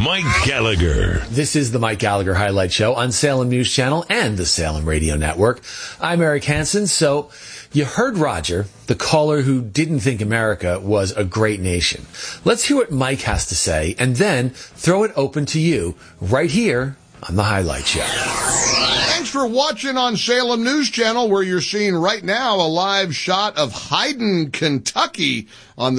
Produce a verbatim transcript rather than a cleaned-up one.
Mike Gallagher. This is the Mike Gallagher Highlight Show on Salem News Channel and the Salem Radio Network. I'm Eric Hansen. So you heard Roger, the caller who didn't think America was a great nation. Let's hear what Mike has to say and then throw it open to you right here on the Highlight Show. Thanks for watching on Salem News Channel, where you're seeing right now a live shot of Hyden, Kentucky on the